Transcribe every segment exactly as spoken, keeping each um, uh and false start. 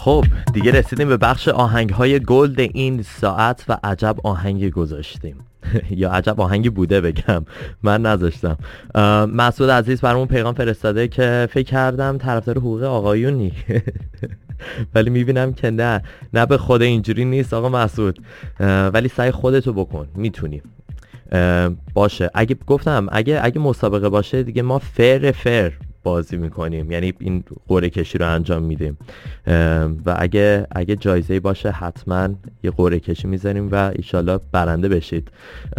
خب دیگه رسیدیم به بخش آهنگ‌های گلد این ساعت و عجب آهنگی گذاشتیم یا عجب آهنگی بوده بگم، من نذاشتم. مسعود عزیز برامون پیغام فرستاده که فکر کردم طرفدار حقوق آقایونی ولی میبینم که نه نه به خود اینجوری نیست آقا مسعود، ولی سعی خودتو بکن، میتونی. باشه اگه گفتم اگه اگه مسابقه باشه دیگه ما فر فر بازی میکنیم، یعنی این قرعه کشی رو انجام میدیم و اگه اگه جایزه‌ای باشه حتما یه قرعه کشی میذاریم و ایشالله برنده بشید.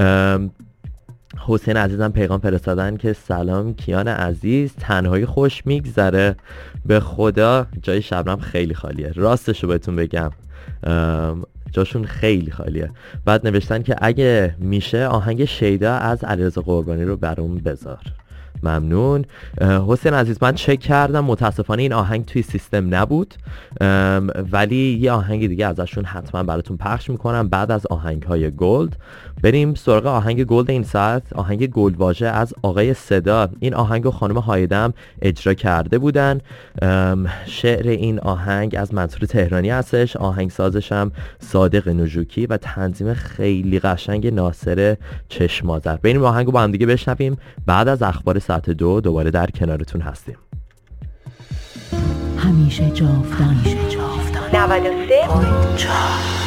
حسین عزیزم پیغام فرستادن که سلام کیان عزیز، تنهایی خوش میگذره؟ به خدا جای شبنم خیلی خالیه، راستشو بهتون بگم جاشون خیلی خالیه. بعد نوشتن که اگه میشه آهنگ شیدا از علیرضا قربانی رو برام بذار. ممنون حسین عزیز، من چک کردم متاسفانه این آهنگ توی سیستم نبود، ولی یه آهنگ دیگه ازشون حتما براتون پخش میکنم بعد از آهنگ های گلد. بریم سراغ آهنگ گلد این ساعت، آهنگ گلدواژه از آقای صدا. این آهنگ رو خانم هایدم اجرا کرده بودن. شعر این آهنگ از منصور تهرانی هستش، آهنگسازش هم صادق نجوکی و تنظیم خیلی قشنگ ناصر چشم‌آذر. بریم آهنگ رو با هم دیگه بشنویم، بعد از اخبار ساعت دو دوباره در کنارتون هستیم. همیشه جاودان، همیشه جاودان. نود و سه